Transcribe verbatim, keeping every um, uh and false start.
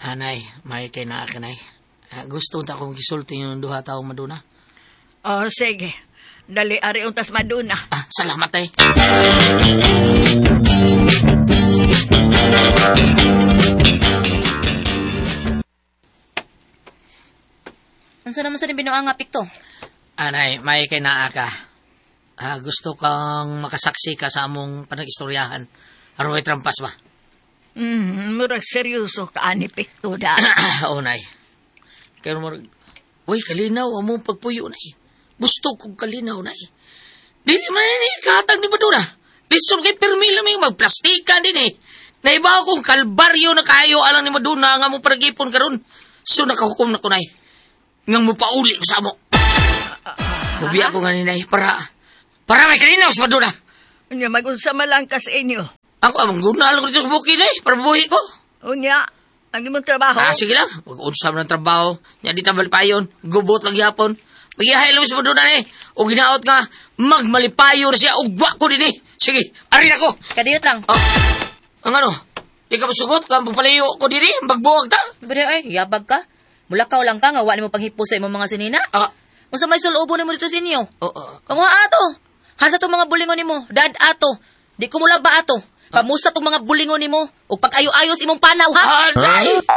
Anay, may kay naa ka, nay. Ah, gusto ta akong gisulti yung duha taong maduna. Oh, sige. Dali ari untas maduna. Ah, salamat, tay. Unsa naman sa binuang nga pikto? Anay, may kay naa ka. Ah, gusto kang makasaksi ka sa among panag-istoryahan. Aron may trampas ba? Hmm, murag seryoso ka ani pikto da. Oo, nay. Kaya mo, uy, kalinaw, among pagpuyo, nay. Gusto kong kalinaw, nay. Dili man ni katag ni Maduna. Lisod kay permila may magplastikan din eh. Naiba akong kalbaryo na kayo alang ni Maduna nga mong panagipon karon. So nakahukom na ko, nay. Nga mo pauli ko sa mo. Mubi ako nga ni, nay, para, para may kalinaw sa Maduna. Unya magunsa malang ka sa inyo. Ako, amang gunal ko dito sa bukid, nay, para buhi ko. Unya, ang imong trabaho. Ah, sige lang. Pag-unsam ng trabaho. Yan di tabal payon. Gubot lang yapon. Magiyahay lang sa Maduna, eh. O ginaot nga, magmalipayo na siya. Ugwa ko din, eh. Sige, arin ako. Kadiyot lang. Oh, ang ano? Di ka masugot? Kang pagpalayo ko din, eh. Magbuwag ta. Bari ay, yabag ka. Mulakaw lang ka nga, wala mo panghipo sa imong mga sinina. Ah, Unsa may sulubo nimo dito sa inyo? oo. Oh, Ang mga ato. Hasa tong mga bulingon nimo, dad ato. Di ko mula ba ato. Pamusta tong mga bulingon nimo o pag-ayo-ayos imong panaw ha? Ah, day!